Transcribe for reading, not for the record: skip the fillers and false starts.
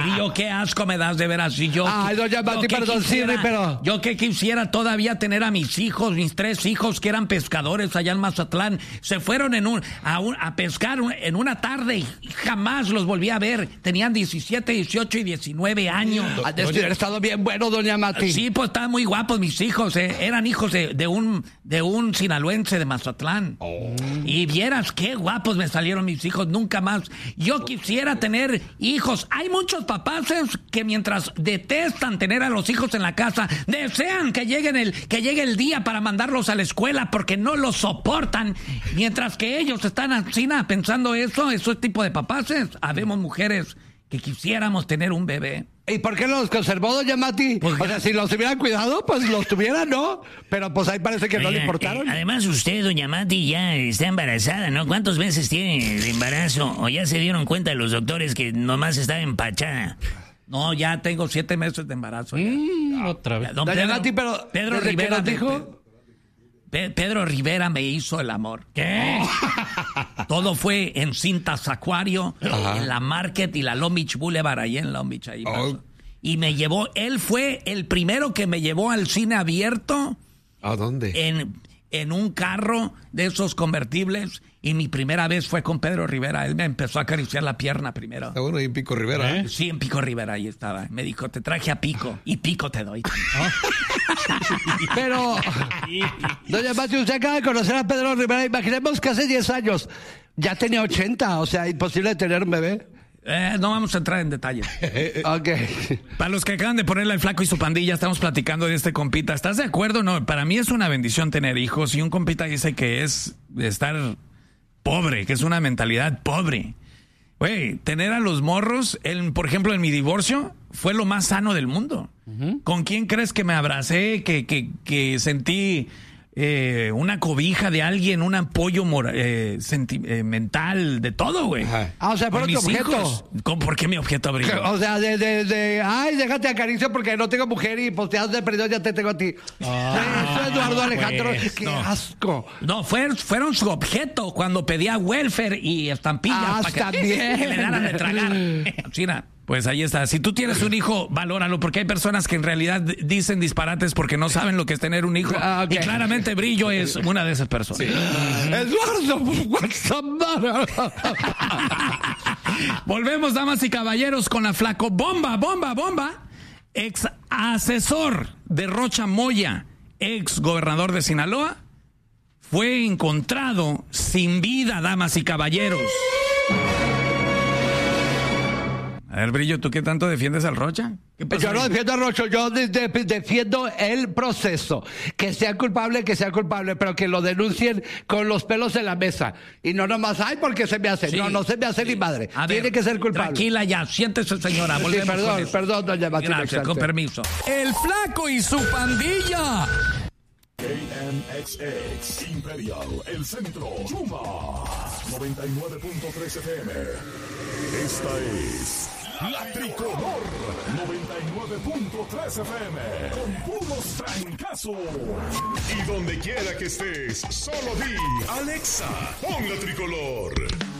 Y yo, qué asco me das de veras. Y yo, ay, doña Mati, perdón, Sirri, pero... Yo que quisiera todavía tener a mis hijos, mis 3 hijos que eran pescadores allá en Mazatlán. Se fueron a pescar en una tarde y jamás los volví a ver. Tenían 17, 18 y 19 años. Han de haber estado bien bueno, doña Mati. Sí, pues estaban muy guapos mis hijos. Eran hijos de un sinaloense de Mazatlán. Y vieras qué guapos me salieron mis hijos. Nunca más. Yo quisiera tener hijos. Hay muchos papás que mientras detestan tener a los hijos en la casa, desean que llegue el día para mandarlos a la escuela porque no los soportan. Mientras que ellos están así pensando eso tipo de papás. Habemos mujeres que quisiéramos tener un bebé. ¿Y por qué no los conservó, doña Mati? O sea, si los hubieran cuidado, pues los tuvieran, ¿no? Pero pues ahí parece que no le importaron. Además, usted, doña Mati, ya está embarazada, ¿no? ¿Cuántos meses tiene de embarazo? ¿O ya se dieron cuenta los doctores que nomás está empachada? No, ya tengo 7 meses de embarazo. Otra vez. Doña Mati, pero... Pedro Rivera dijo... Pedro Rivera me hizo el amor. ¿Qué? Todo fue en Cintas Acuario, en la Market y la Long Beach Boulevard, ahí en Long Beach. Ahí pasó. Y me llevó, él fue el primero que me llevó al cine abierto. ¿A dónde? En un carro de esos convertibles. Y mi primera vez fue con Pedro Rivera. Él me empezó a acariciar la pierna primero. Está bueno, ahí en Pico Rivera. Sí, en Pico Rivera, ahí estaba. Me dijo, te traje a Pico. Y Pico te doy. Pero, doña Mati, usted acaba de conocer a Pedro Rivera. Imaginemos que hace 10 años ya tenía 80. O sea, imposible tener un bebé. No vamos a entrar en detalles. Ok. Para los que acaban de ponerle al Flaco y su pandilla, estamos platicando de este compita. ¿Estás de acuerdo? No, para mí es una bendición tener hijos. Y un compita dice que es estar pobre, que es una mentalidad pobre. Güey, tener a los morros, por ejemplo, en mi divorcio, fue lo más sano del mundo. ¿Con quién crees que me abracé, que sentí una cobija de alguien, un apoyo mental, de todo, güey? O sea, fueron tu objeto. ¿Por qué mi objeto, Brillo? O sea, ay, déjate acaricio porque no tengo mujer y pues te has perdido, ya te tengo a ti. Eso, Eduardo Alejandro, pues, qué asco. No, fueron su objeto cuando pedía welfare y estampillas para que le daran de tragar. China. Pues ahí está. Si tú tienes un hijo, valóralo, porque hay personas que en realidad dicen disparates porque no saben lo que es tener un hijo. Y claramente Brillo es una de esas personas. Sí. Eduardo, what's the matter? Volvemos, damas y caballeros, con la Flaco Bomba. Ex asesor de Rocha Moya, ex gobernador de Sinaloa, fue encontrado sin vida, damas y caballeros. A ver, Brillo, ¿tú qué tanto defiendes al Rocha? Yo no defiendo a Rocha, yo defiendo el proceso. Que sea culpable, pero que lo denuncien con los pelos en la mesa. Y no nomás, ay, porque se me hace. Sí, no se me hace ni madre. Tiene que ser culpable. Tranquila ya, siéntese, señora. Sí, perdón, doña Mati. Gracias, con permiso. El Flaco y su pandilla. KNXX Imperial, El Centro, Yuma 99.3 FM. Esta es La Tricolor 99.3 FM con puros trancazos. Y donde quiera que estés, solo di Alexa, pon La Tricolor.